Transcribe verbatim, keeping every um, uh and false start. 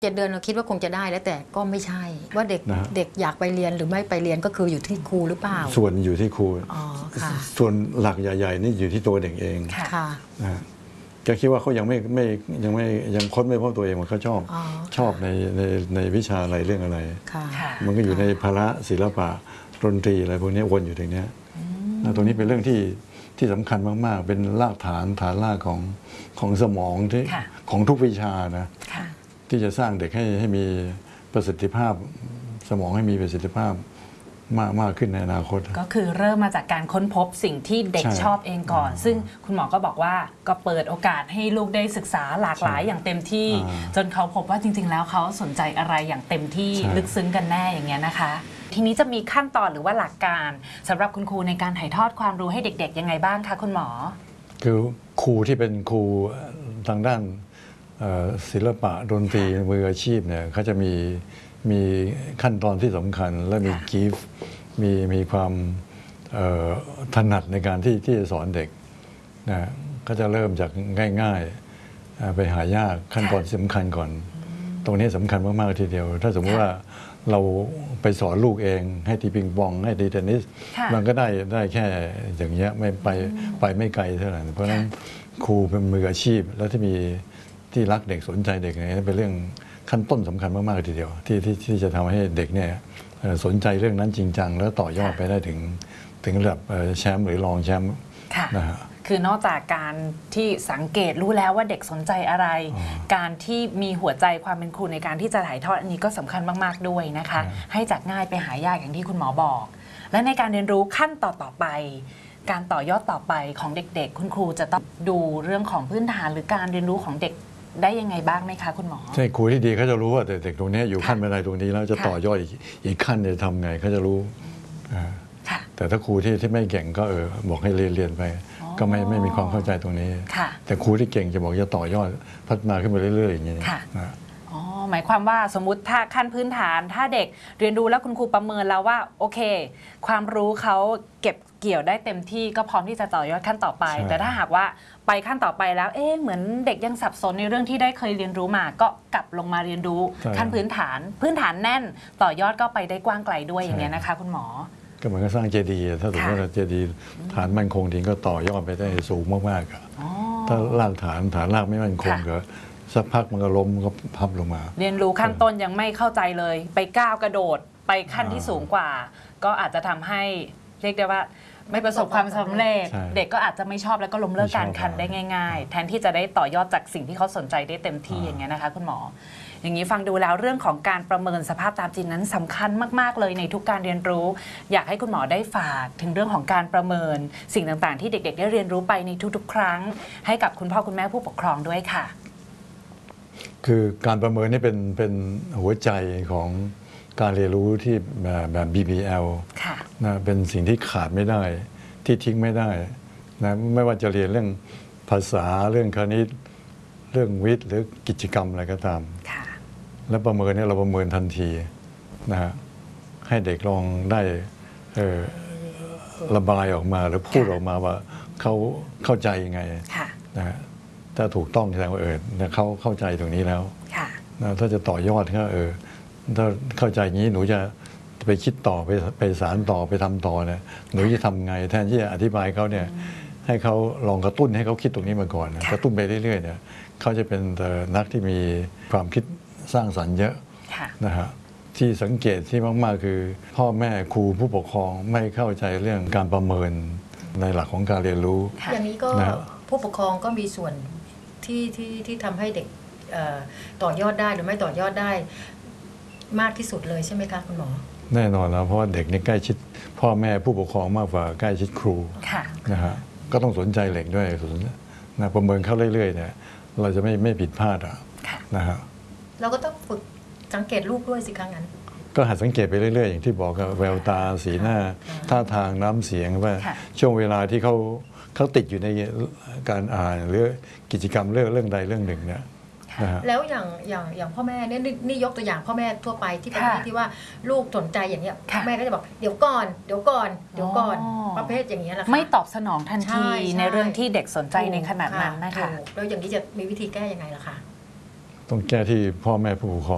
เจ็ดเดือนเราคิดว่าคงจะได้แล้วแต่ก็ไม่ใช่ว่าเด็กเด็กอยากไปเรียนหรือไม่ไปเรียนก็คืออยู่ที่ครูหรือเปล่าส่วนอยู่ที่ครูส่วนหลักใหญ่ๆนี่อยู่ที่ตัวเด็กเองค่ะนะก็คิดว่าเขายังไม่ไม่ยังไม่ยังค้นไม่พบตัวเองว่าเขาชอบชอบในในในวิชาอะไรเรื่องอะไรมันก็อยู่ในภาระศิลปะดนตรีอะไรพวกนี้วนอยู่ตรงนี้ตรงนี้เป็นเรื่องที่ที่สำคัญมากๆเป็นรากฐานฐานรากของของสมองที่ของทุกวิชานะที่จะสร้างเด็กให้ให้มีประสิทธิภาพสมองให้มีประสิทธิภาพมากมากขึ้นในอนาคตก็คือเริ่มมาจากการค้นพบสิ่งที่เด็กชอบเองก่อนซึ่งคุณหมอก็บอกว่าก็เปิดโอกาสให้ลูกได้ศึกษาหลากหลายอย่างเต็มที่จนเขาพบว่าจริงๆแล้วเขาสนใจอะไรอย่างเต็มที่ลึกซึ้งกันแน่อย่างเงี้ยนะคะทีนี้จะมีขั้นตอนหรือว่าหลักการสำหรับคุณครูในการถ่ายทอดความรู้ให้เด็กๆยังไงบ้างคะคุณหมอคือครูที่เป็นครูทางด้านศิลปะดนตรีมืออาชีพเนี่ยเขาจะมีมีขั้นตอนที่สำคัญและมีกิฟต์มีมีความถนัดในการที่ที่จะสอนเด็กนะก็จะเริ่มจากง่ายๆไปหายากขั้นตอนสำคัญก่อนตรงนี้สำคัญมากๆทีเดียวถ้าสมมติว่าเราไปสอนลูกเองให้ตีปิงปองให้ตีเทนนิสมันก็ได้ได้แค่อย่างเงี้ยไม่ไปไปไม่ไกลเท่าไหร่เพราะฉะนั้นครูเป็นมืออาชีพแล้วที่มีที่รักเด็กสนใจเด็กเนี่ยเป็นเรื่องขั้นต้นสำคัญมากๆทีเดียวที่ที่ที่จะทำให้เด็กเนี่ยสนใจเรื่องนั้นจริงจังแล้วต่อยอดไปได้ถึงถึงระดับแชมป์หรือรองแชมป์นะฮะคือนอกจากการที่สังเกตรู้แล้วว่าเด็กสนใจอะไรการที่มีหัวใจความเป็นครูในการที่จะถ่ายทอดอันนี้ก็สำคัญมากๆด้วยนะคะให้จากง่ายไปหายากอย่างที่คุณหมอบอกและในการเรียนรู้ขั้นต่อต่อไปการต่อยอดต่อไปของเด็กๆคุณครูจะต้องดูเรื่องของพื้นฐานหรือการเรียนรู้ของเด็กได้ยังไงบ้างไหมคะคุณหมอใช่ครูที่ดีเขาจะรู้ว่าเด็กตรงนี้อยู่ขั้นบันไดตรงนี้แล้วจะต่อยอดอีกอีกขั้นจะทำไงเขาจะรู้แต่ถ้าครูที่ที่ไม่เก่งก็เออบอกให้เรียนเรียนไปก็ไม่ไม่มีความเข้าใจตรงนี้แต่ครูที่เก่งจะบอกจะต่อยอดพัฒนาขึ้นไปเรื่อยๆอย่างนี้นะอ๋อหมายความว่าสมมุติถ้าขั้นพื้นฐานถ้าเด็กเรียนรู้แล้วคุณครูประเมินแล้วว่าโอเคความรู้เขาเก็บเกี่ยวได้เต็มที่ก็พร้อมที่จะต่อยอดขั้นต่อไปแต่ถ้าหากว่าไปขั้นต่อไปแล้วเอ๊ะเหมือนเด็กยังสับสนในเรื่องที่ได้เคยเรียนรู้มาก็กลับลงมาเรียนรู้ขั้นพื้นฐานพื้นฐานแน่นต่อยอดก็ไปได้กว้างไกลด้วยอย่างเงี้ยนะคะคุณหมอก็เหมือนกับสร้างเจดีย์ถ้าสมมติว่าเจดีย์ฐานมั่นคงจริงก็ต่อยอดไปได้สูงมากๆถ้ารากฐานฐานรากไม่มั่นคงก็สักพักมันก็ล้มก็พับลงมาเรียนรู้ขั้นต้นยังไม่เข้าใจเลยไปก้าวกระโดดไปขั้นที่สูงกว่าก็อาจจะทำให้เรียกได้ว่าไม่ประสบความสำเร็จเด็กก็อาจจะไม่ชอบแล้วก็ล้มเลิกการคันได้ง่ายๆแทนที่จะได้ต่อยอดจากสิ่งที่เขาสนใจได้เต็มที่อย่างเงี้ยนะคะคุณหมออย่างนี้ฟังดูแล้วเรื่องของการประเมินสภาพตามจริงนั้นสำคัญมากๆเลยในทุกการเรียนรู้อยากให้คุณหมอได้ฝากถึงเรื่องของการประเมินสิ่งต่างๆที่เด็กๆได้เรียนรู้ไปในทุกๆครั้งให้กับคุณพ่อคุณแม่ผู้ปกครองด้วยค่ะคือการประเมินนี่เป็นเป็นหัวใจของการเรียนรู้ที่แบบ บี บี แอล นะเป็นสิ่งที่ขาดไม่ได้ที่ทิ้งไม่ได้นะไม่ว่าจะเรียนเรื่องภาษาเรื่องคณิตเรื่องวิทย์หรือกิจกรรมอะไรก็ตามและประเมินเนี่ยเราประเมินทันทีนะฮะให้เด็กลองได้ระบายออกมาหรือพูดออกมาว่าเขาเข้าใจยังไงนะฮะถ้าถูกต้องแสดงว่าเออเขาเข้าใจตรงนี้แล้วนะถ้าจะต่อยอดก็เออถ้าเข้าใจอย่างนี้หนูจะไปคิดต่อไปไปสารต่อไปทำต่อเนี่ยหนูจะทำไงแทนที่จะอธิบายเขาเนี่ยให้เขาลองกระตุ้นให้เขาคิดตรงนี้มาก่อนนะกระตุ้นไปเรื่อยๆเนี่ยเขาจะเป็นนักที่มีความคิดสร้างสรรค์เยอะนะฮะที่สังเกตที่มากๆคือพ่อแม่ครูผู้ปกครองไม่เข้าใจเรื่องการประเมินในหลักของการเรียนรู้อย่างนี้ก็ผู้ปกครองก็มีส่วนที่ที่ที่ทำให้เด็กต่อยอดได้หรือไม่ต่อยอดได้มากที่สุดเลยใช่ไหมคะคุณหมอแน่นอนแล้วเพราะว่าเด็กนี่ใกล้ชิดพ่อแม่ผู้ปกครองมากกว่าใกล้ชิดครูนะฮะก็ต้องสนใจเด็กด้วยนะประเมินเขาเรื่อยๆเนี่ยเราจะไม่ไม่ผิดพลาดอ่ะนะฮะเราก็ต้องฝึกสังเกตลูกด้วยสิครั้งนั้นก็หัดสังเกตไปเรื่อยๆอย่างที่บอกแววตาสีหน้าท่าทางน้ำเสียงว่าช่วงเวลาที่เขาเขาติดอยู่ในการอ่านหรือกิจกรรมเรื่องเรื่องใดเรื่องหนึ่งเนี่ยแล้วอย่างอย่างอย่างพ่อแม่เนี่ยนี่ยกตัวอย่างพ่อแม่ทั่วไปที่เป็นที่ว่าลูกสนใจอย่างเนี้ยแม่ก็จะบอกเดี๋ยวก่อนเดี๋ยวก่อนเดี๋ยวก่อนประเภทอย่างเงี้ยแหละไม่ตอบสนองทันทีในเรื่องที่เด็กสนใจในขนาดนั้นนะคะแล้วอย่างนี้จะมีวิธีแก้ยังไงล่ะคะต้องแก้ที่พ่อแม่ผู้ปกครอง